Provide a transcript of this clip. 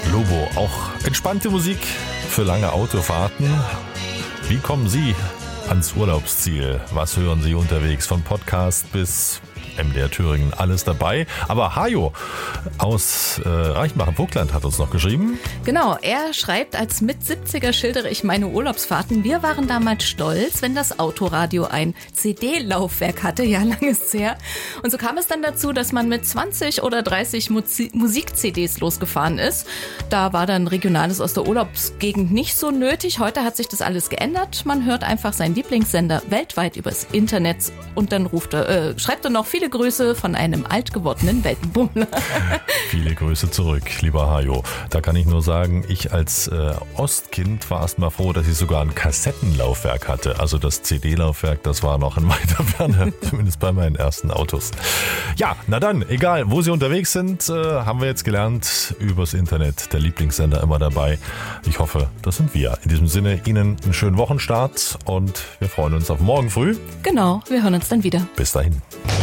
Lobo, auch entspannte Musik für lange Autofahrten. Wie kommen Sie ans Urlaubsziel? Was hören Sie unterwegs? Von Podcast bis MDR Thüringen, alles dabei. Aber Hajo aus Reichenbach im Vogtland hat uns noch geschrieben. Genau, er schreibt, als Mit-70er schildere ich meine Urlaubsfahrten. Wir waren damals stolz, wenn das Autoradio ein CD-Laufwerk hatte. Ja, lange ist es her. Und so kam es dann dazu, dass man mit 20 oder 30 Musik-CDs losgefahren ist. Da war dann Regionales aus der Urlaubsgegend nicht so nötig. Heute hat sich das alles geändert. Man hört einfach seinen Lieblingssender weltweit übers Internet und dann schreibt er noch viele Grüße von einem alt gewordenen Weltenbummler. Viele Grüße zurück, lieber Hajo. Da kann ich nur sagen, ich als Ostkind war erst mal froh, dass ich sogar ein Kassettenlaufwerk hatte. Also das CD-Laufwerk, das war noch in weiter Ferne, zumindest bei meinen ersten Autos. Ja, na dann, egal, wo Sie unterwegs sind, haben wir jetzt gelernt, übers Internet, der Lieblingssender immer dabei. Ich hoffe, das sind wir. In diesem Sinne, Ihnen einen schönen Wochenstart und wir freuen uns auf morgen früh. Genau, wir hören uns dann wieder. Bis dahin.